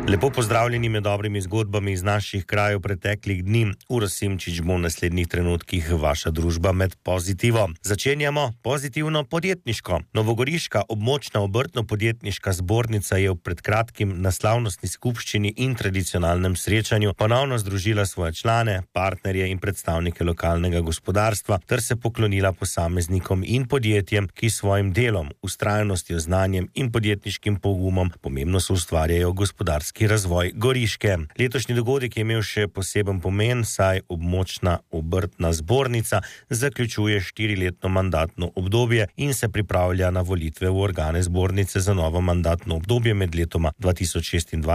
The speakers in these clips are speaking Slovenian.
Lepo pozdravljeni med dobrimi zgodbami iz naših krajev preteklih dni. Uroš Simčič bo v naslednjih trenutkih vaša družba med pozitivo. Začenjamo pozitivno podjetniško. Novogoriška območna obrtno-podjetniška zbornica je pred kratkim na slavnostni skupščini in tradicionalnem srečanju ponovno združila svoje člane, partnerje in predstavnike lokalnega gospodarstva ter se poklonila posameznikom in podjetjem, ki svojim delom, vztrajnostjo, znanjem in podjetniškim pogumom pomembno soustvarjajo gospodarski razvoj Goriške. Letošnji dogodek je imel še poseben pomen, saj območna obrtna zbornica zaključuje 4-letno mandatno obdobje in se pripravlja na volitve v organe zbornice za novo mandatno obdobje med letoma 2026 in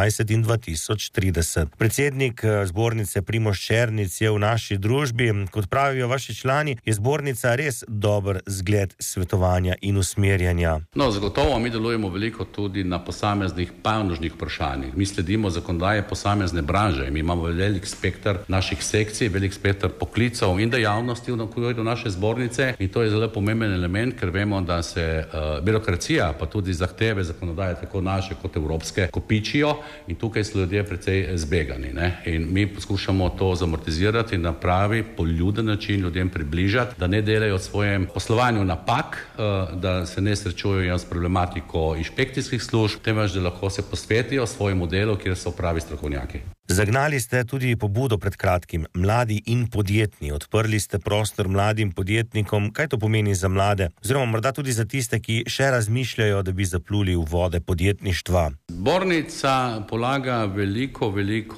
2030. Predsednik zbornice Primož Černic je v naši družbi. Kot pravijo vaši člani, je zbornica res dober zgled svetovanja in usmerjanja. Zagotovo mi delujemo veliko tudi na posameznih panožnih vprašanjih. Mi sledimo zakonodaje posamezne branže. Mi imamo velik spekter naših sekcij, velik spekter poklicev in dejavnosti v okviru naše zbornice in to je zelo pomemben element, ker vemo, da se birokracija, pa tudi zahteve zakonodaje, tako naše kot evropske, kopičijo in tukaj so ljudje precej zbegani. In mi poskušamo to zamortizirati in na pravi, poljuden način ljudem približati, da ne delajo v svojem poslovanju napak, da se ne srečujejo s problematiko inšpekcijskih služb, temveč da lahko se posvetijo svojemu delu, kjer so pravi strokovnjaki. Zagnali ste tudi pobudo pred kratkim, mladi in podjetni. Odprli ste prostor mladim podjetnikom. Kaj to pomeni za mlade? Oziroma morda tudi za tiste, ki še razmišljajo, da bi zapluli v vode podjetništva. Zbornica polaga veliko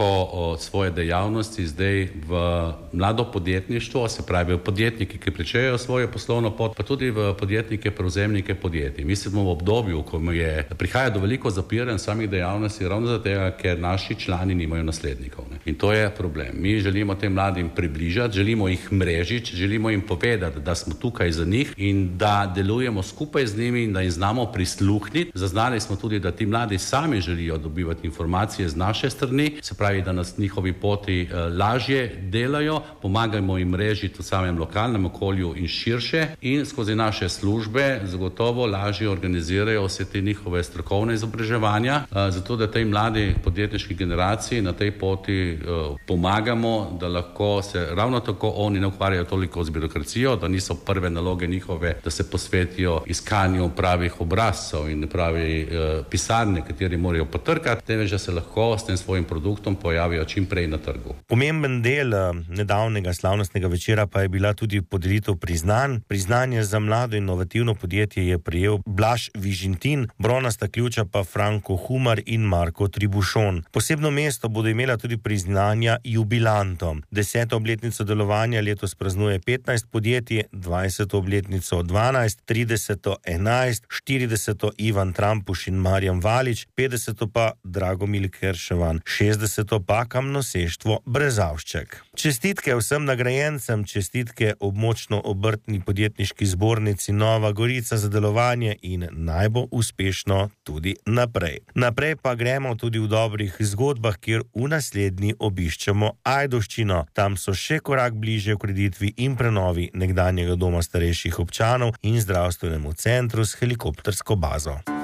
svoje dejavnosti zdaj v mlado podjetništvo, se pravi v podjetniki, ki pričejo svojo poslovno pot, pa tudi v podjetnike, prevzemnike podjetij. Mi smo v obdobju, ko prihaja do veliko zapiranj samih dejavnosti, ravno zato, ker naši člani nimajo naslednikov. In to je problem. Mi želimo tem mladim približati, želimo jih mrežiti, želimo jim povedati, da smo tukaj za njih in da delujemo skupaj z njimi in da jim znamo prisluhniti. Zaznali smo tudi, da ti mladi sami želijo dobivati informacije z naše strani, se pravi, da nas njihovi poti lažje delajo, pomagajmo jim mrežiti v samem lokalnem okolju in širše in skozi naše službe zagotovo lažje organizirajo vse te njihove strokovne izobraževanja, zato da tej mladi podjetniški generaciji na tej poti pomagamo, da lahko se ravno tako oni ne ukvarjajo toliko z birokracijo, da niso prve naloge njihove, da se posvetijo iskanju pravih obrazcev in pravi pisarne, kateri morajo potrkati, temveč da se lahko s tem svojim produktom pojavijo čim prej na trgu. Pomemben del nedavnega slavnostnega večera pa je bila tudi podelitev priznanj. Priznanje za mlado inovativno podjetje je prejel Blaž Vižintin, bronasta ključa pa Franko Humar in Marko Tribušon. Posebno mesto bodo imela tudi priznanja jubilantom. 10. obletnico delovanja letos praznuje 15 podjetij, 20. obletnico 12, 30. 11, 40. Ivan Trampuš in Marjan Valič, 50. pa Dragomil Kerševan, 60. pa Kamnoseštvo Brezavšček. Čestitke vsem nagrajencem, čestitke območno obrtni podjetniški zbornici Nova Gorica za delovanje in naj bo uspešno tudi naprej. Naprej pa gremo tudi v dobrih zgodbah, kjer v naslednji obiščemo Ajdovščino. Tam so še korak bliže ukreditvi in prenovi nekdanjega doma starejših občanov in zdravstvenemu centru s helikoptersko bazo.